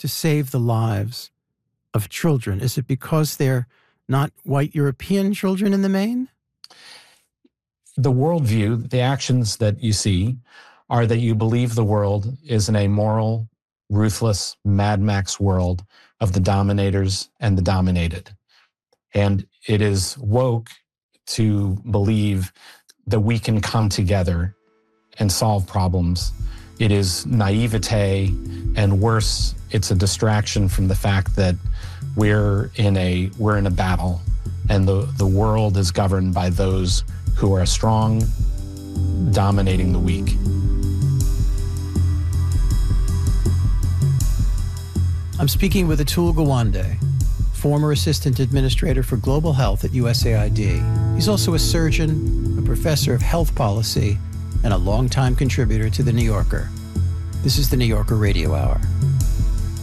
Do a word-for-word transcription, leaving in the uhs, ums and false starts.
to save the lives of children? Is it because they're not white European children in the main? The worldview, the actions that you see, are that you believe the world is an amoral, ruthless, Mad Max world of the dominators and the dominated. And it is woke to believe that we can come together and solve problems. It is naivete, and worse, it's a distraction from the fact that we're in a we're in a battle, and the, the world is governed by those who are strong, dominating the weak. I'm speaking with Atul Gawande, former Assistant Administrator for Global Health at U S A I D. He's also a surgeon, a professor of health policy, and a longtime contributor to The New Yorker. This is The New Yorker Radio Hour.